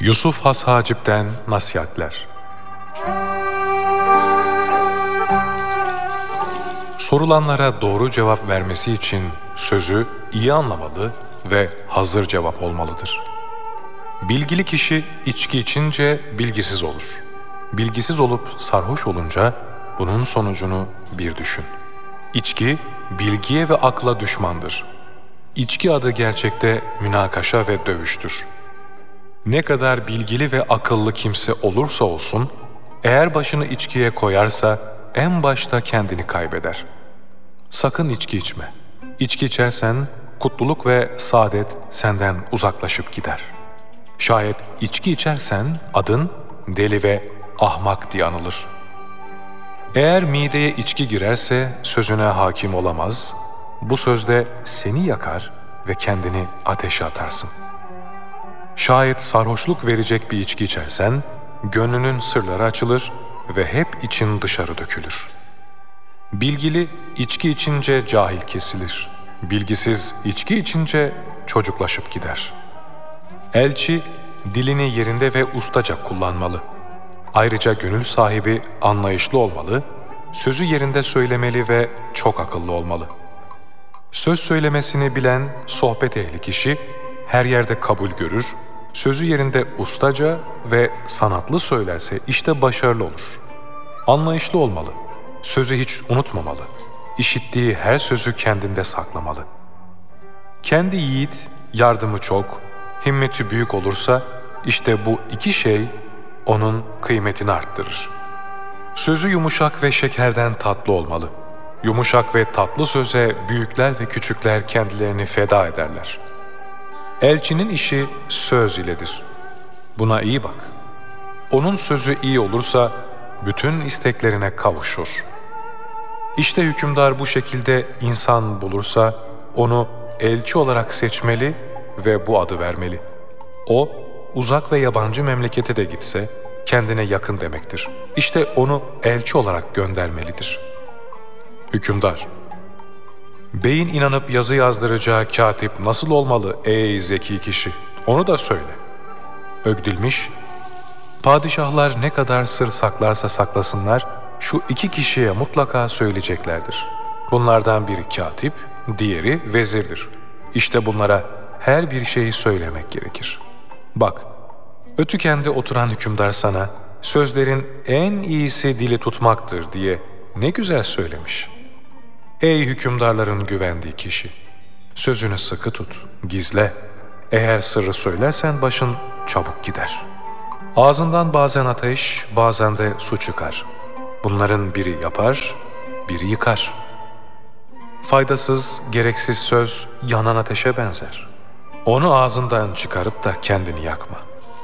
Yusuf Has Hacip'ten nasihatler. Sorulanlara doğru cevap vermesi için sözü iyi anlamalı ve hazır cevap olmalıdır. Bilgili kişi içki içince bilgisiz olur. Bilgisiz olup sarhoş olunca bunun sonucunu bir düşün. İçki, bilgiye ve akla düşmandır. İçki adı gerçekte münakaşa ve dövüştür. Ne kadar bilgili ve akıllı kimse olursa olsun, eğer başını içkiye koyarsa en başta kendini kaybeder. Sakın içki içme. İçki içersen kutluluk ve saadet senden uzaklaşıp gider. Şayet içki içersen adın deli ve ahmak diye anılır. Eğer mideye içki girerse sözüne hakim olamaz, bu sözde seni yakar ve kendini ateşe atarsın. Şayet sarhoşluk verecek bir içki içersen, gönlünün sırları açılır ve hep için dışarı dökülür. Bilgili içki içince cahil kesilir. Bilgisiz içki içince çocuklaşıp gider. Elçi dilini yerinde ve ustaca kullanmalı. Ayrıca gönül sahibi anlayışlı olmalı, sözü yerinde söylemeli ve çok akıllı olmalı. Söz söylemesini bilen sohbet ehli kişi her yerde kabul görür, sözü yerinde ustaca ve sanatlı söylerse işte başarılı olur. Anlayışlı olmalı, sözü hiç unutmamalı, işittiği her sözü kendinde saklamalı. Kendi yiğit, yardımı çok, himmeti büyük olursa işte bu iki şey onun kıymetini arttırır. Sözü yumuşak ve şekerden tatlı olmalı. Yumuşak ve tatlı söze büyükler ve küçükler kendilerini feda ederler. Elçinin işi söz iledir. Buna iyi bak. Onun sözü iyi olursa bütün isteklerine kavuşur. İşte hükümdar bu şekilde insan bulursa onu elçi olarak seçmeli ve bu adı vermeli. O, uzak ve yabancı memlekete de gitse kendine yakın demektir. İşte onu elçi olarak göndermelidir. Hükümdar: beyin inanıp yazı yazdıracağı katip nasıl olmalı ey zeki kişi? Onu da söyle. Ögdilmiş: padişahlar ne kadar sır saklarsa saklasınlar, şu iki kişiye mutlaka söyleyeceklerdir. Bunlardan biri katip, diğeri vezirdir. İşte bunlara her bir şeyi söylemek gerekir. Bak, Ötüken'de oturan hükümdar sana, sözlerin en iyisi dili tutmaktır diye ne güzel söylemiş. Ey hükümdarların güvendiği kişi! Sözünü sıkı tut, gizle. Eğer sırrı söylersen başın çabuk gider. Ağzından bazen ateş, bazen de su çıkar. Bunların biri yapar, biri yıkar. Faydasız, gereksiz söz yanan ateşe benzer. Onu ağzından çıkarıp da kendini yakma.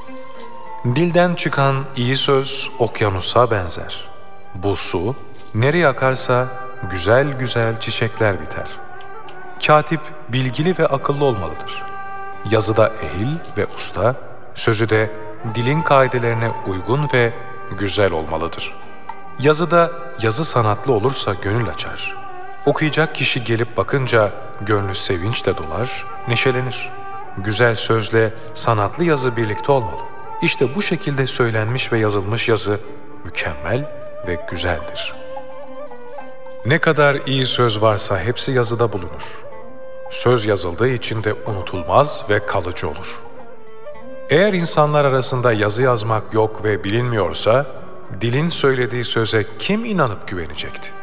Dilden çıkan iyi söz okyanusa benzer. Bu su nereye akarsa güzel güzel çiçekler biter. Katip bilgili ve akıllı olmalıdır. Yazıda ehil ve usta, sözü de dilin kaidelerine uygun ve güzel olmalıdır. Yazıda yazı sanatlı olursa gönül açar. Okuyacak kişi gelip bakınca gönlü sevinçle dolar, neşelenir. Güzel sözle sanatlı yazı birlikte olmalı. İşte bu şekilde söylenmiş ve yazılmış yazı mükemmel ve güzeldir. Ne kadar iyi söz varsa hepsi yazıda bulunur. Söz yazıldığı için de unutulmaz ve kalıcı olur. Eğer insanlar arasında yazı yazmak yok ve bilinmiyorsa, dilin söylediği söze kim inanıp güvenecekti?